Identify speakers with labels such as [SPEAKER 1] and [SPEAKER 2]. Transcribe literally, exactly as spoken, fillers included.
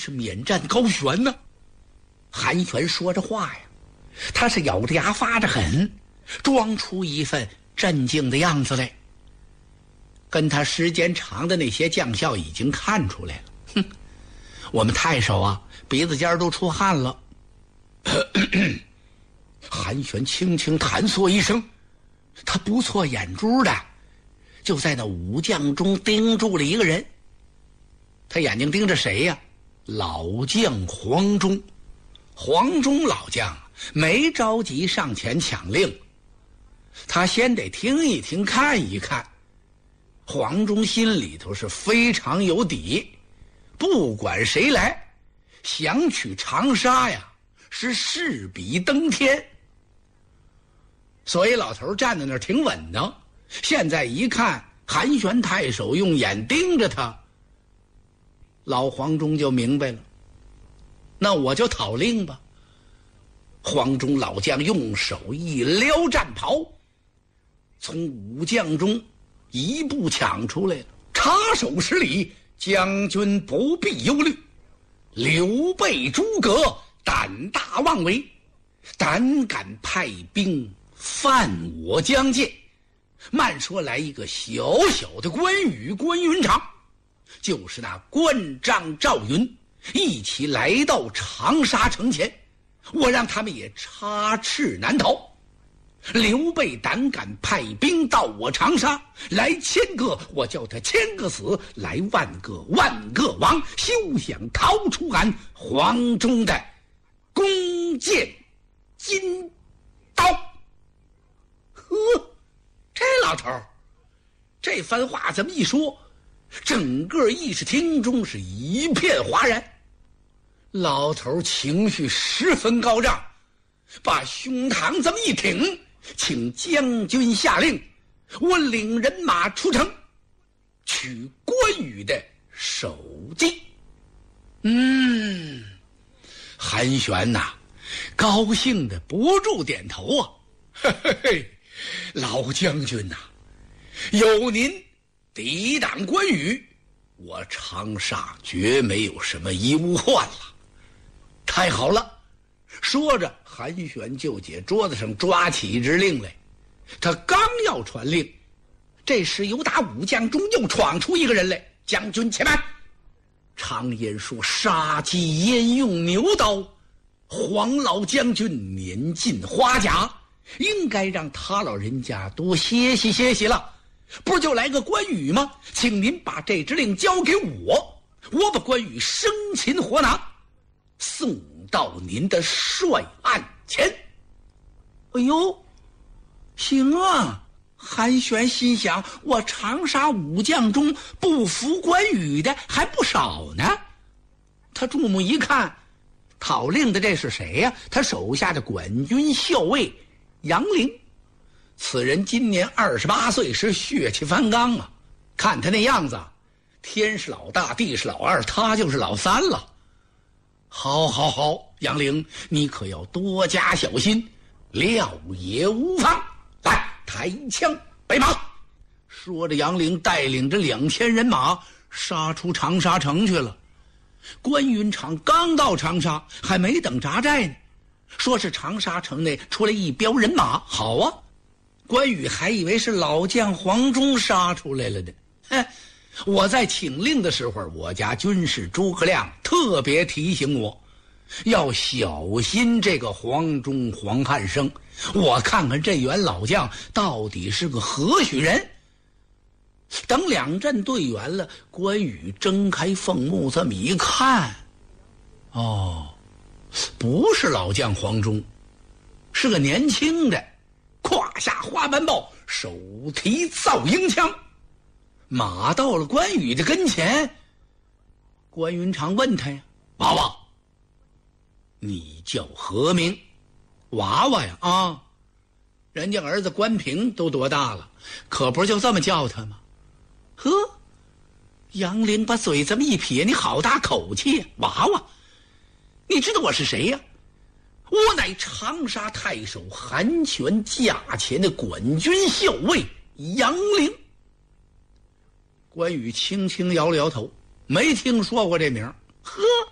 [SPEAKER 1] 是免战高悬呢。韩玄说着话呀，他是咬着牙发着狠，装出一份镇静的样子来。跟他时间长的那些将校已经看出来了，哼，我们太守啊，鼻子尖都出汗了。韩玄轻轻弹嗦一声，他不错眼珠的，就在那武将中盯住了一个人。他眼睛盯着谁呀？老将黄忠。黄忠老将没着急上前抢令，他先得听一听看一看。黄忠心里头是非常有底，不管谁来，想取长沙呀，是势比登天。所以老头站在那儿挺稳当。现在一看韩玄太守用眼盯着他，老黄忠就明白了，那我就讨令吧。黄忠老将用手一撩战袍，从武将中一步抢出来了，插手施礼，将军不必忧虑。刘备诸葛胆大妄为，胆敢派兵犯我疆界。慢说来一个小小的关羽关云长，就是那关张赵云一起来到长沙城前，我让他们也插翅难逃。刘备胆敢派兵到我长沙，来千个我叫他千个死，来万个万个亡，休想逃出俺黄忠的弓箭金刀。呵，这老头这番话这么一说，整个议事厅中是一片哗然。老头情绪十分高涨，把胸膛这么一挺，请将军下令，我领人马出城，取关羽的首级。嗯，韩玄呐、啊，高兴的不住点头啊。嘿嘿嘿，老将军呐、啊，有您抵挡关羽，我长沙绝没有什么医务患了。太好了！说着，韩玄就解桌子上抓起一支令来。他刚要传令，这时由打武将中又闯出一个人来。将军且慢！常言说杀鸡焉用牛刀，黄老将军年近花甲，应该让他老人家多歇息歇息了。不就来个关羽吗？请您把这支令交给我，我把关羽生擒活拿，送到您的帅案前。哎呦，行啊！韩玄心想，我长沙武将中不服关羽的还不少呢。他注目一看，讨令的这是谁呀、啊？他手下的管军校尉杨凌。此人今年二十八岁，是血气方刚啊！看他那样子，天是老大，地是老二，他就是老三了。好好好，杨凌，你可要多加小心，料也无妨。来，抬枪备马。说着，杨凌带领着两千人马杀出长沙城去了。关云长刚到长沙，还没等扎寨呢，说是长沙城内出来一彪人马。好啊，关羽还以为是老将黄忠杀出来了呢。哼，我在请令的时候，我家军师诸葛亮特别提醒我，要小心这个黄忠黄汉升。我看看这员老将到底是个何许人。等两阵对完了，关羽睁开凤目这么一看，哦，不是老将黄忠，是个年轻的，胯下花斑豹，手提造鹰枪，马到了关羽的跟前。关云长问他呀：“娃娃，你叫何名？”娃娃呀，啊，人家儿子关平都多大了，可不就这么叫他吗？呵，杨凌把嘴这么一撇，你好大口气呀！娃娃，你知道我是谁呀？我乃长沙太守韩玄驾前的管军校尉杨凌。关羽轻轻摇了摇头，没听说过这名。呵，